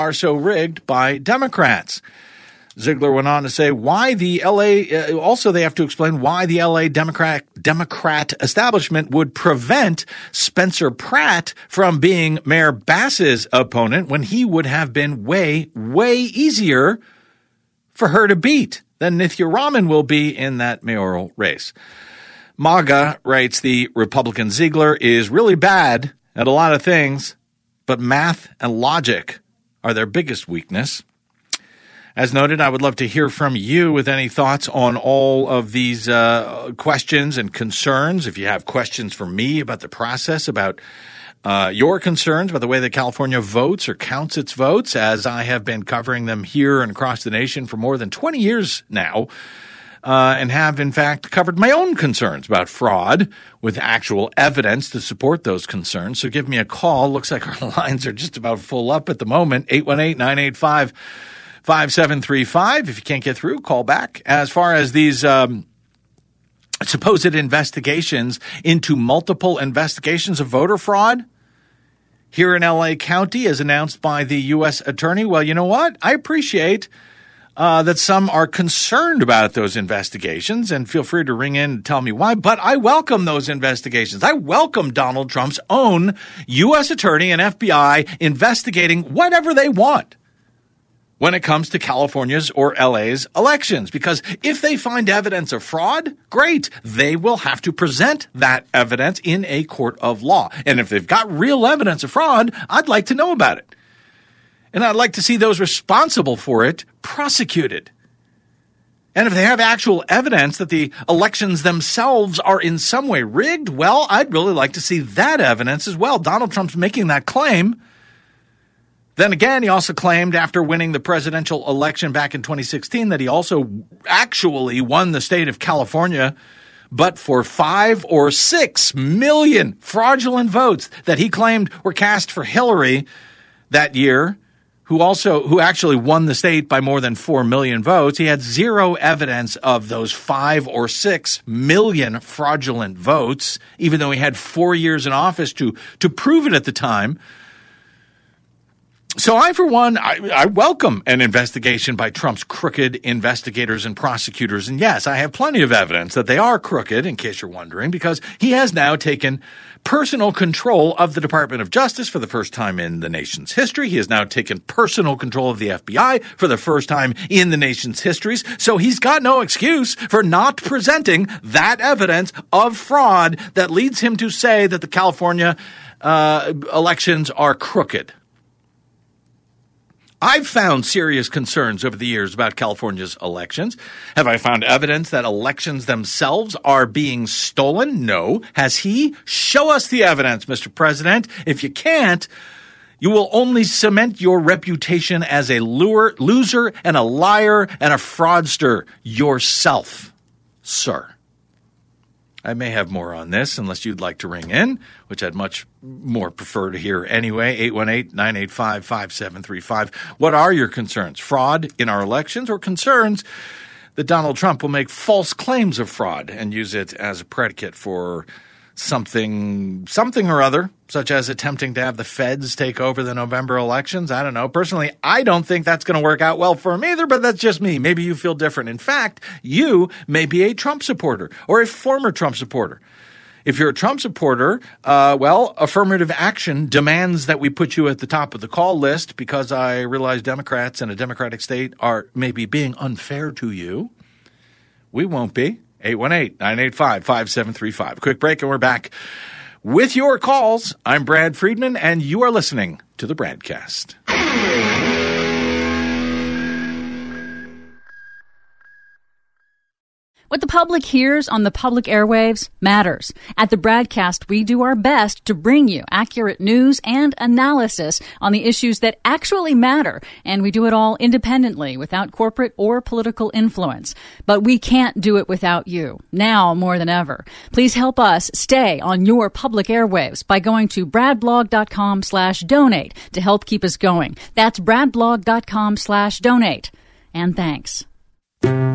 are so rigged by Democrats. Ziegler went on to say why the also they have to explain why the LA Democrat establishment would prevent Spencer Pratt from being Mayor Bass's opponent when he would have been way easier for her to beat than Nithya Raman will be in that mayoral race. MAGA, writes the Republican Ziegler, is really bad at a lot of things, but math and logic are their biggest weakness. As noted, I would love to hear from you with any thoughts on all of these questions and concerns. If you have questions for me about the process, about your concerns about the way that California votes or counts its votes, as I have been covering them here and across the nation for more than 20 years now, and have, in fact, covered my own concerns about fraud with actual evidence to support those concerns. So give me a call. Looks like our lines are just about full up at the moment, 818-985-5735. If you can't get through, call back. As far as these supposed investigations into multiple investigations of voter fraud here in L.A. County, as announced by the U.S. Attorney, well, you know what? I appreciate that some are concerned about those investigations, and feel free to ring in and tell me why. But I welcome those investigations. I welcome Donald Trump's own U.S. Attorney and FBI investigating whatever they want when it comes to California's or LA's elections. Because if they find evidence of fraud, great. They will have to present that evidence in a court of law. And if they've got real evidence of fraud, I'd like to know about it. And I'd like to see those responsible for it prosecuted. And if they have actual evidence that the elections themselves are in some way rigged, well, I'd really like to see that evidence as well. Donald Trump's making that claim. Then again, he also claimed after winning the presidential election back in 2016 that he also actually won the state of California, but for 5 or 6 million fraudulent votes that he claimed were cast for Hillary that year, who actually won the state by more than 4 million votes. He had zero evidence of those 5 or 6 million fraudulent votes, even though he had 4 years in office to prove it at the time. So I, for one, I welcome an investigation by Trump's crooked investigators and prosecutors. And yes, I have plenty of evidence that they are crooked, in case you're wondering, because he has now taken personal control of the Department of Justice for the first time in the nation's history. He has now taken personal control of the FBI for the first time in the nation's histories. So he's got no excuse for not presenting that evidence of fraud that leads him to say that the California elections are crooked. I've found serious concerns over the years about California's elections. Have I found evidence that elections themselves are being stolen? No. Has he? Show us the evidence, Mr. President. If you can't, you will only cement your reputation as a loser and a liar and a fraudster yourself, sir. I may have more on this unless you'd like to ring in, which I'd much more prefer to hear anyway. 818-985-5735. What are your concerns? Fraud in our elections, or concerns that Donald Trump will make false claims of fraud and use it as a predicate for something or other, such as attempting to have the feds take over the November elections? I don't know. Personally, I don't think that's going to work out well for him either, but that's just me. Maybe you feel different. In fact, you may be a Trump supporter or a former Trump supporter. If you're a Trump supporter, affirmative action demands that we put you at the top of the call list, because I realize Democrats in a Democratic state are maybe being unfair to you. We won't be. 818-985-5735. Quick break and we're back with your calls. I'm Brad Friedman and you are listening to the Bradcast. What the public hears on the public airwaves matters. At the Bradcast, we do our best to bring you accurate news and analysis on the issues that actually matter, and we do it all independently, without corporate or political influence. But we can't do it without you, now more than ever. Please help us stay on your public airwaves by going to bradblog.com/donate to help keep us going. That's bradblog.com/donate. And thanks.